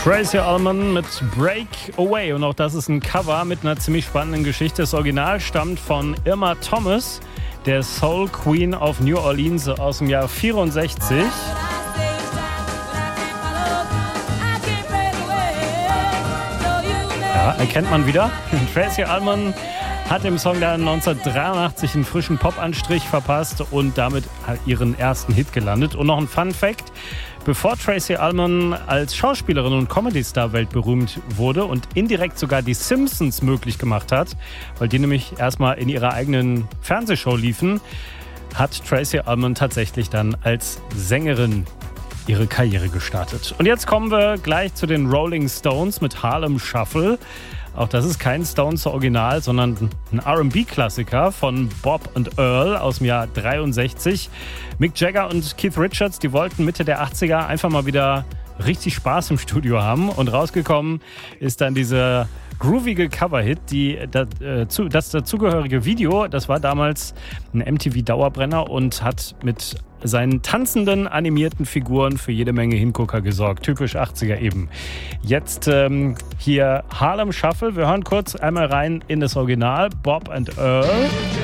Tracey Ullman mit Breakaway. Und auch das ist ein Cover mit einer ziemlich spannenden Geschichte. Das Original stammt von Irma Thomas, der Soul Queen of New Orleans aus dem Jahr 64. Ja, erkennt man wieder. Tracey Ullman hat dem Song dann 1983 einen frischen Pop-Anstrich verpasst und damit ihren ersten Hit gelandet. Und noch ein Fun-Fact: Bevor Tracey Ullman als Schauspielerin und Comedy-Star weltberühmt wurde und indirekt sogar die Simpsons möglich gemacht hat, weil die nämlich erstmal in ihrer eigenen Fernsehshow liefen, hat Tracey Ullman tatsächlich dann als Sängerin ihre Karriere gestartet. Und jetzt kommen wir gleich zu den Rolling Stones mit Harlem Shuffle. Auch das ist kein Stones-Original, sondern ein R&B-Klassiker von Bob und Earl aus dem Jahr 63. Mick Jagger und Keith Richards, die wollten Mitte der 80er einfach mal wieder richtig Spaß im Studio haben. Und rausgekommen ist dann dieser groovige Coverhit. Das dazugehörige Video, das war damals ein MTV-Dauerbrenner und hat mit seinen tanzenden, animierten Figuren für jede Menge Hingucker gesorgt. Typisch 80er eben. Jetzt hier Harlem Shuffle. Wir hören kurz einmal rein in das Original. Bob and Earl.